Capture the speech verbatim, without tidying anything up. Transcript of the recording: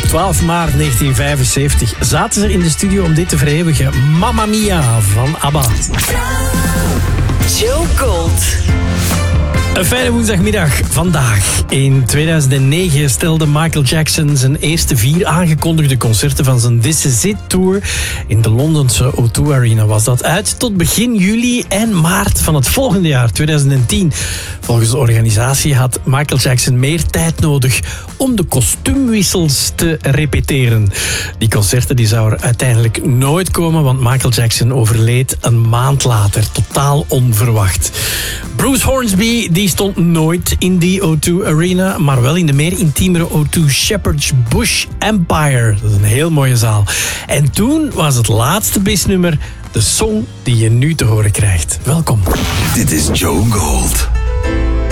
twaalf maart negentien vijfenzeventig zaten ze in de studio om dit te vereeuwigen. Mamma Mia van ABBA. Joe Gold. Een fijne woensdagmiddag. Vandaag, in tweeduizend negen, stelde Michael Jackson zijn eerste vier aangekondigde concerten van zijn This Is It Tour in de Londense O twee Arena was dat uit tot begin juli en maart van het volgende jaar, tweeduizend tien. Volgens de organisatie had Michael Jackson meer tijd nodig om de kostuumwissels te repeteren. Die concerten die zouden uiteindelijk nooit komen, want Michael Jackson overleed een maand later, totaal onverwacht. Bruce Hornsby die stond nooit in die O twee Arena, maar wel in de meer intiemere O twee Shepherd's Bush Empire. Dat is een heel mooie zaal. En toen was het laatste bisnummer de song die je nu te horen krijgt. Welkom. Dit is Joe Gold.